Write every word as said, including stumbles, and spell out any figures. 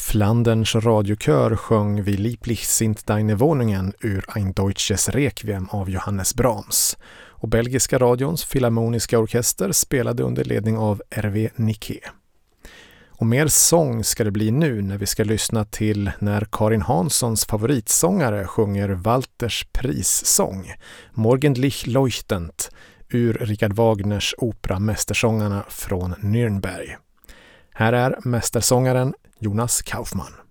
Flanderns radiokör sjöng Wie lieblich sind deine Wohnungen ur Ein deutsches Requiem av Johannes Brahms. Och belgiska radions filharmoniska orkester spelade under ledning av R V Nicke. Och mer sång ska det bli nu när vi ska lyssna till när Karin Hanssons favoritsångare sjunger Walters prissång, Morgendlich leuchtend, ur Richard Wagners opera Mästersångarna från Nürnberg. Här är mästersångaren Jonas Kaufmann.